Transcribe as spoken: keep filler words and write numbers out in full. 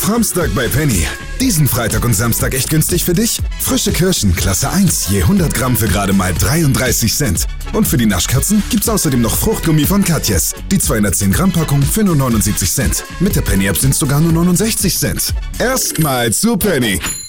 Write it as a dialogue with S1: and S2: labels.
S1: Framstag bei Penny. Diesen Freitag und Samstag echt günstig für dich? Frische Kirschen, Klasse eins, je hundert Gramm für gerade mal dreiunddreißig Cent. Und für die Naschkatzen gibt's außerdem noch Fruchtgummi von Katjes. Die zweihundertzehn Gramm Packung für nur neunundsiebzig Cent. Mit der Penny-App sind sogar nur neunundsechzig Cent. Erstmal zu Penny.